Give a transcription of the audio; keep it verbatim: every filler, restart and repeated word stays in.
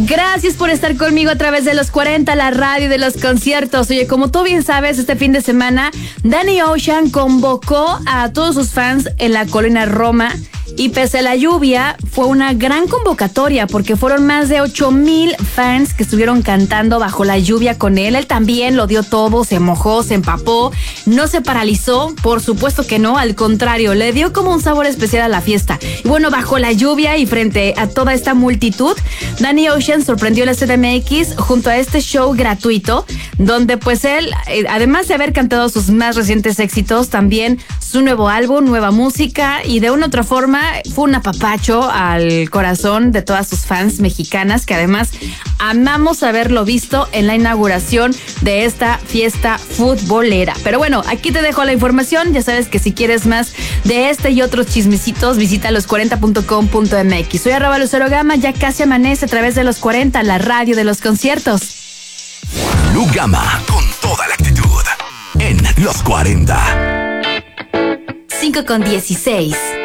Gracias por estar conmigo a través de los cuarenta, la radio de los conciertos. Oye, como tú bien sabes, este fin de semana Danny Ocean convocó a todos sus fans en la Colonia Roma. Y pese a la lluvia, fue una gran convocatoria porque fueron más de ocho mil fans que estuvieron cantando bajo la lluvia con él. Él también lo dio todo, se mojó, se empapó, no se paralizó, por supuesto que no, al contrario, le dio como un sabor especial a la fiesta. Y bueno, bajo la lluvia y frente a toda esta multitud, Danny Ocean sorprendió la C D M X junto a este show gratuito, donde pues él, además de haber cantado sus más recientes éxitos, también su nuevo álbum, nueva música y de una u otra forma fue un apapacho al corazón de todas sus fans mexicanas que además amamos haberlo visto en la inauguración de esta fiesta futbolera. Pero bueno, aquí te dejo la información. Ya sabes que si quieres más de este y otros chismecitos, visita los cuarenta punto com punto m x. Soy arroba Lucero Gama, ya casi amanece a través de los cuarenta, la radio de los conciertos. Lu Gama, con toda la actitud, en los cuarenta. cinco con dieciséis.